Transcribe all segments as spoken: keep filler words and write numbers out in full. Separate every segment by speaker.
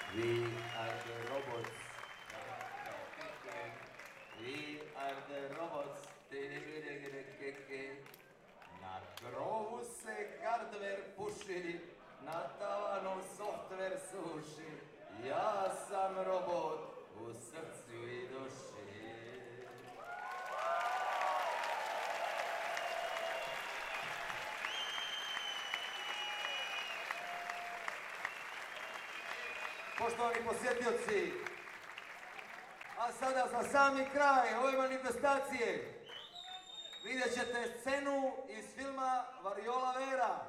Speaker 1: We are the robots. We are the robots. Na krovu se hardware puši, na tavanu software suši. Ja sam robot u srcu i duši. Poštovani posjetioci, a sada za sami kraj ove manifestacije vidjet ćete scenu iz filma Variola Vera.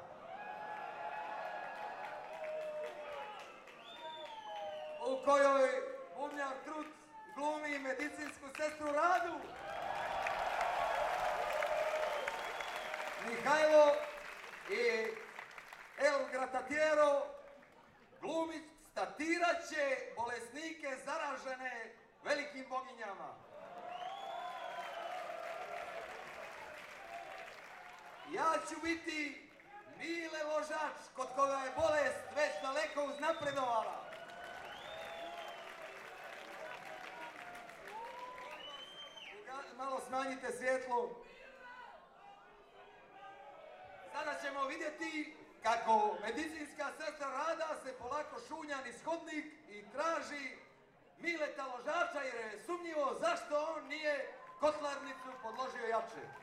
Speaker 1: U kojoj Bubnjar Trut glumi medicinsku sestru Radu. Mihajlo i El Gratatiero glumit statirat će bolesnike zaražene velikim boginjama. Ja ću biti Mile vožač kod koga je bolest već daleko uznapredovala. Malo smanjite svjetlo. Sada ćemo vidjeti kako medicinska sestra Rada se polako šunja niz hodnik i traži Mileta ložača jer je sumnjivo zašto on nije kotlarnicu podložio jače.